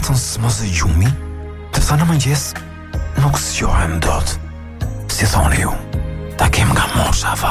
natën s'mos e gjumi, tërsa në mëngjes nuk zgjohem dot. Si thoni ju, ta kem nga mosha